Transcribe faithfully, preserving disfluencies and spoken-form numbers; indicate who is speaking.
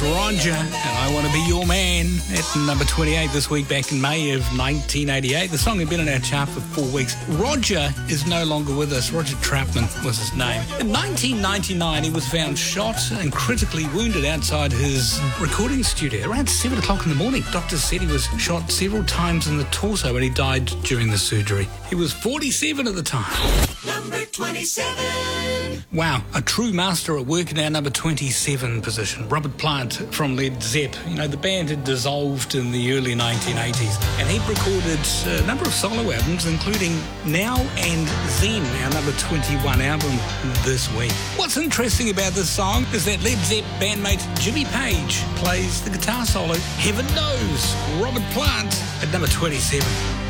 Speaker 1: Roger, and I Want to Be Your Man at number twenty-eight this week, back in May of nineteen eighty-eight. The song had been in our chart for four weeks. Roger is no longer with us. Roger Troutman was his name. In nineteen ninety-nine, he was found shot and critically wounded outside his recording studio around seven o'clock in the morning. Doctors said he was shot several times in the torso and he died during the surgery. He was forty-seven at the time.
Speaker 2: Number twenty-seven.
Speaker 1: Wow, a true master at work in our number twenty-seven position. Robert Plant from Led Zepp. You know, the band had dissolved in the early nineteen eighties, and he'd recorded a number of solo albums, including Now and Then, our number twenty-one album this week. What's interesting about this song is that Led Zepp bandmate Jimmy Page plays the guitar solo. Heaven knows, Robert Plant at number twenty-seven.